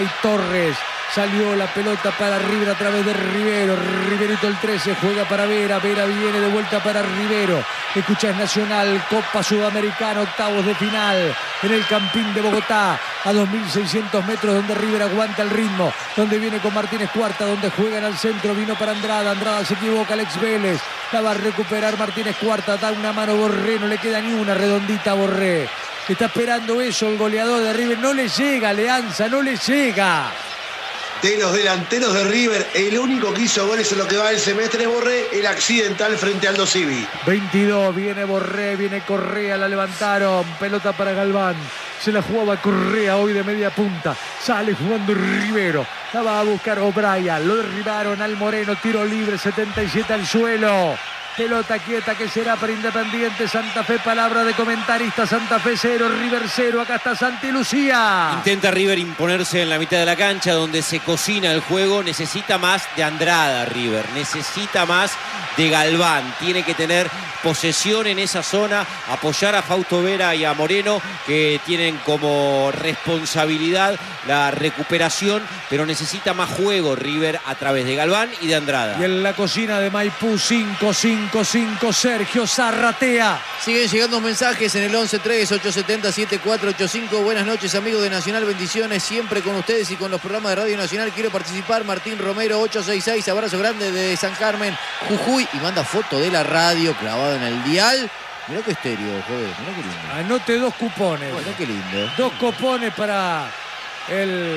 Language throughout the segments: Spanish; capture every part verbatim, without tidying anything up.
Torres. Salió la pelota para River a través de Rivero. Riverito el trece juega para Vera. Vera viene de vuelta para Rivero. Escuchás Nacional, Copa Sudamericana, octavos de final. En el Campín de Bogotá, a dos mil seiscientos metros, donde River aguanta el ritmo. Donde viene con Martínez Cuarta, donde juegan al centro. Vino para Andrada. Andrada se equivoca, Alex Vélez. La va a recuperar Martínez Cuarta. Da una mano Borré. No le queda ni una redondita a Borré. Está esperando eso el goleador de River. No le llega, Alianza, no le llega. De los delanteros de River, el único que hizo goles en lo que va del semestre es Borré, el accidental frente al Aldo Civi. veintidós, viene Borré, viene Correa, la levantaron, pelota para Galván. Se la jugaba Correa hoy de media punta. Sale jugando Rivero. La va a buscar O'Brien. Lo derribaron al Moreno. Tiro libre, setenta y siete al suelo. Pelota quieta que será para Independiente Santa Fe. Palabra de comentarista. Santa Fe cero, River cero. Acá está Santi Lucía. Intenta River imponerse en la mitad de la cancha donde se cocina el juego. Necesita más de Andrada River. Necesita más de Galván. Tiene que tener posesión en esa zona. Apoyar a Fausto Vera y a Moreno, que tienen como responsabilidad la recuperación. Pero necesita más juego River a través de Galván y de Andrada. Y en la cocina de Maipú, cinco cinco cinco, Sergio Zarratea. Siguen llegando mensajes en el once tres, ocho siete cero, siete cuatro ocho cinco. Buenas noches, amigos de Nacional, bendiciones siempre con ustedes y con los programas de Radio Nacional. Quiero participar, Martín Romero ocho seis seis, abrazo grande de San Carmen, Jujuy. Y manda foto de la radio clavado en el dial. Mirá qué estéreo, joder, mirá qué lindo. Anote dos cupones. Mirá qué lindo. Dos cupones para el,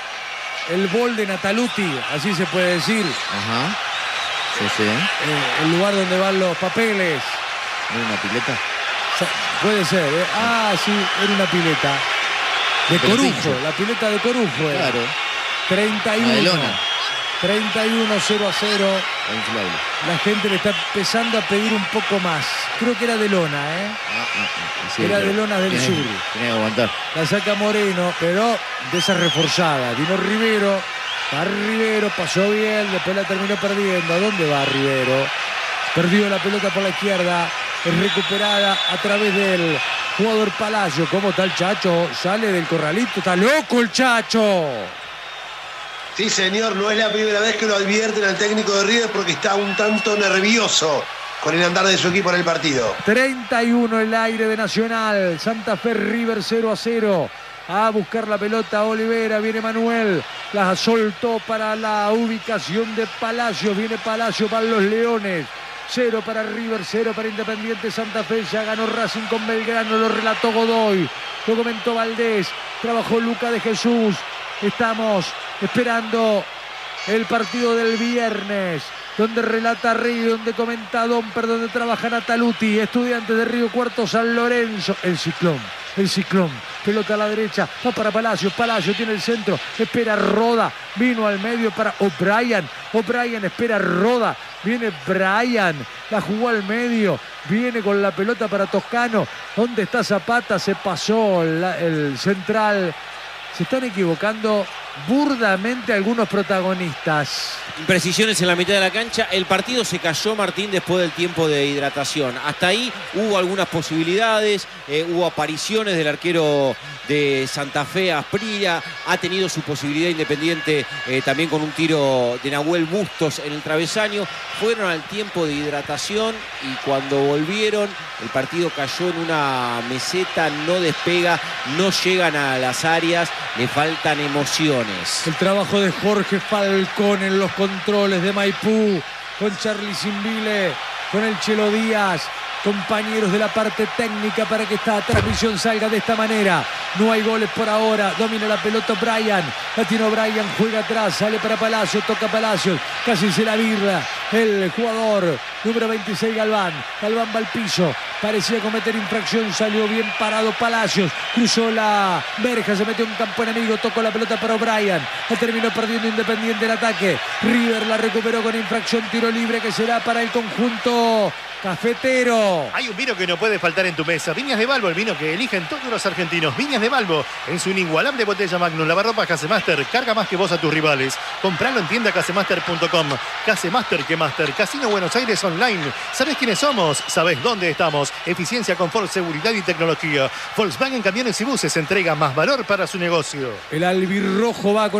el bol de Nataluti, así se puede decir. Ajá. Sí, sí. Eh, el lugar donde van los papeles. ¿Era una pileta? Puede ser, ¿eh? Ah, sí, era una pileta. De Corujo, la pileta de Corujo era. Claro. treinta y uno. Adelona. treinta y uno, cero a cero. La gente le está empezando a pedir un poco más. Creo que era de lona, ¿eh? Ah, ah, ah, sí, era claro. De lona del tiene, sur. Tiene que aguantar. La saca Moreno, pero de esa reforzada. Vino Rivero. Va Rivero, pasó bien, después la terminó perdiendo. ¿A dónde va Rivero? Perdió la pelota por la izquierda. Es recuperada a través del jugador Palacio. ¿Cómo está el Chacho? Sale del corralito. Está loco el Chacho. Sí, señor, no es la primera vez que lo advierten al técnico de River porque está un tanto nervioso con el andar de su equipo en el partido. treinta y uno el aire de Nacional. Santa Fe River cero a cero. A buscar la pelota Olivera, viene Manuel, la soltó para la ubicación de Palacio, viene Palacio para los Leones, cero para River, cero para Independiente Santa Fe, ya ganó Racing con Belgrano, lo relató Godoy, lo comentó Valdés, trabajó Luca de Jesús, estamos esperando el partido del viernes, donde relata Rey, donde comenta Domper, donde trabaja Nataluti, Estudiantes de Río Cuarto, San Lorenzo, el Ciclón, el Ciclón. Pelota a la derecha, va para Palacio, Palacio tiene el centro, espera Roda, vino al medio para O'Brien, O'Brien espera Roda, viene Brian, la jugó al medio, viene con la pelota para Toscano, ¿dónde está Zapata? Se pasó la, el central, se están equivocando burdamente algunos protagonistas. Imprecisiones en la mitad de la cancha. El partido se cayó, Martín, después del tiempo de hidratación. Hasta ahí hubo algunas posibilidades, eh, hubo apariciones del arquero de Santa Fe, Asprilla. Ha tenido su posibilidad Independiente eh, también con un tiro de Nahuel Bustos en el travesaño. Fueron al tiempo de hidratación y cuando volvieron el partido cayó en una meseta, no despega, no llegan a las áreas, le faltan emociones. El trabajo de Jorge Falcón en los controles de Maipú, con Charly Simbile, con el Chelo Díaz, compañeros de la parte técnica para que esta transmisión salga de esta manera. No hay goles por ahora, domina la pelota Brian, la tiene Brian, juega atrás, sale para Palacio, toca Palacios, casi se la birra el jugador número veintiséis Galván, Galván va al piso, parecía cometer infracción, salió bien parado Palacios, cruzó la verja, se metió en campo enemigo, tocó la pelota para O'Brien, la terminó perdiendo Independiente el ataque, River la recuperó con infracción, tiro libre que será para el conjunto Cafetero. Hay un vino que no puede faltar en tu mesa. Viñas de Balbo, el vino que eligen todos los argentinos. Viñas de Balbo, en su inigualable botella Magnum. Lavarropas Casemaster, carga más que vos a tus rivales. Compralo en tienda casemaster punto com. Casemaster que Master. Casino Buenos Aires Online. ¿Sabés quiénes somos? ¿Sabés dónde estamos? Eficiencia, confort, seguridad y tecnología. Volkswagen Camiones y Buses entrega más valor para su negocio. El albirrojo va con